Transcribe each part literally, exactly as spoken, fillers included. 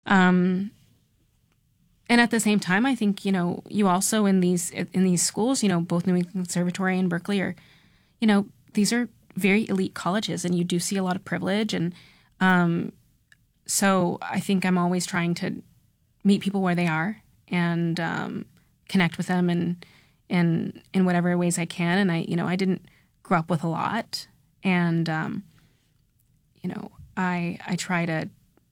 Um, and at the same time, I think, you know, you also in these in these schools, you know, both New England Conservatory and Berklee are, you know, these are very elite colleges, and you do see a lot of privilege. And um, so I think I'm always trying to meet people where they are and um, connect with them and in in whatever ways I can. And I, you know, I didn't grow up with a lot, and um, you know, I I try to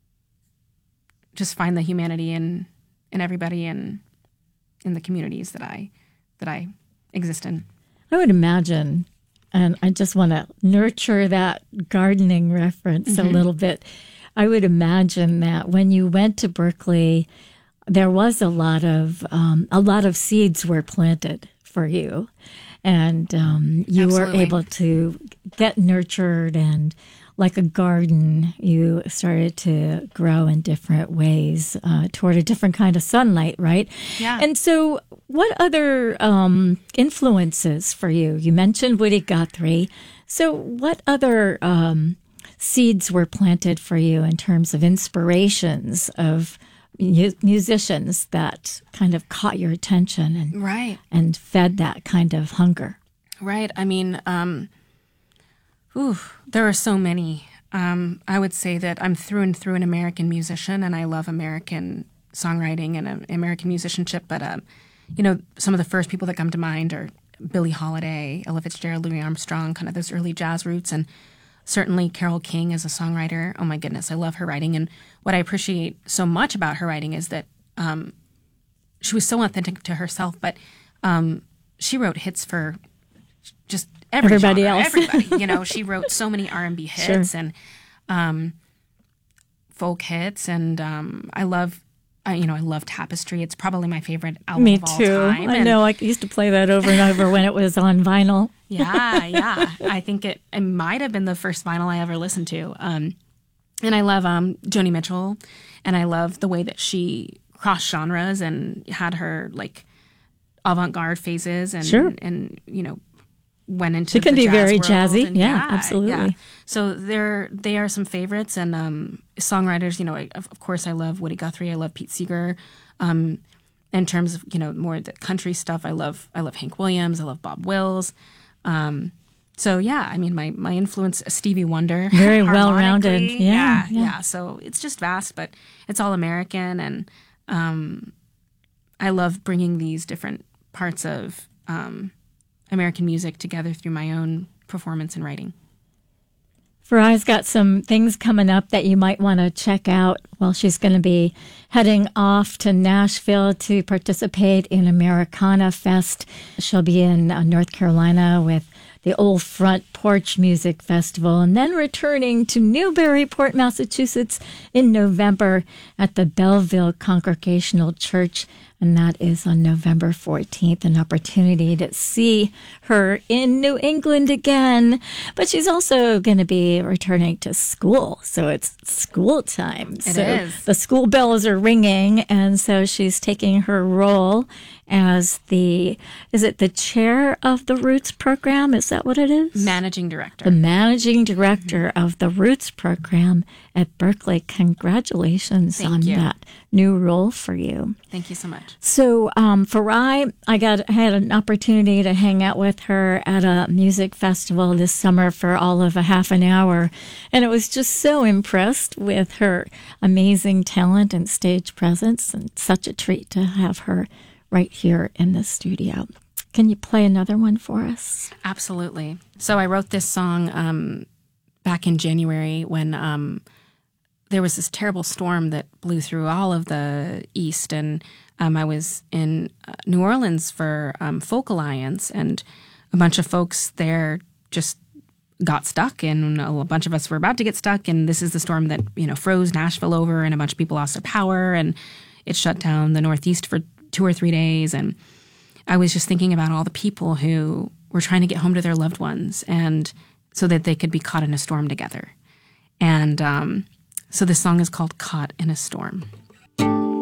just find the humanity in in everybody and in the communities that I that I exist in. I would imagine, and I just want to nurture that gardening reference mm-hmm. a little bit. I would imagine that when you went to Berklee, there was a lot of um, a lot of seeds were planted for you, and um, you Absolutely. were able to get nurtured, and like a garden, you started to grow in different ways uh, toward a different kind of sunlight, right? Yeah. And so, what other um, influences for you? You mentioned Woody Guthrie. So, what other um, seeds were planted for you in terms of inspirations of mu- musicians that kind of caught your attention and right. and fed that kind of hunger? Right. I mean, um, ooh, there are so many. Um, I would say that I'm through and through an American musician, and I love American songwriting and uh, American musicianship. But, um, you know, some of the first people that come to mind are Billie Holiday, Ella Fitzgerald, Louis Armstrong, kind of those early jazz roots. And certainly Carole King as a songwriter. Oh, my goodness, I love her writing. And what I appreciate so much about her writing is that um, she was so authentic to herself, but um, she wrote hits for just every everybody genre, else. Everybody. You know, she wrote so many R and B hits Sure. and um, folk hits. And um, I love, uh, you know, I love Tapestry. It's probably my favorite album Me of all too. time. I And know. I used to play that over and over when it was on vinyl. yeah, yeah. I think it, it might have been the first vinyl I ever listened to. Um, and I love um, Joni Mitchell, and I love the way that she crossed genres and had her like avant-garde phases, and Sure. and you know went into She can the be jazz very world. jazzy. And Yeah, absolutely. yeah. So there they are some favorites, and um, songwriters. You know, I, of, of course, I love Woody Guthrie. I love Pete Seeger. Um, in terms of you know more the country stuff, I love I love Hank Williams. I love Bob Wills. Um, so yeah, I mean, my my influence, Stevie Wonder, Very well-rounded. harmonically. Yeah, yeah, yeah. yeah. So it's just vast, but it's all American, and um, I love bringing these different parts of um, American music together through my own performance and writing. Farai's got some things coming up that you might want to check out. Well, she's going to be heading off to Nashville to participate in Americana Fest. She'll be in uh, North Carolina with the Old Front Porch Music Festival, and then returning to Newburyport, Massachusetts in November at the Belleville Congregational Church. And that is on November fourteenth, an opportunity to see her in New England again. But she's also going to be returning to school, so it's school time. It so is. The school bells are ringing, and so she's taking her role as the, is it the chair of the Roots program? Is that what it is? Managing director. The managing director of the Roots program at Berklee. Congratulations Thank on you. that new role for you. Thank you so much. So, um, Farai, I got I had an opportunity to hang out with her at a music festival this summer for all of a half an hour, and I was just so impressed with her amazing talent and stage presence, and such a treat to have her right here in the studio. Can you play another one for us? Absolutely. So I wrote this song um, back in January when um, there was this terrible storm that blew through all of the East, and um, I was in uh, New Orleans for um, Folk Alliance, and a bunch of folks there just got stuck, and a bunch of us were about to get stuck, and this is the storm that, you know, froze Nashville over, and a bunch of people lost their power, and it shut down the Northeast for two or three days, and I was just thinking about all the people who were trying to get home to their loved ones, and so that they could be caught in a storm together. And um, so this song is called Caught in a Storm.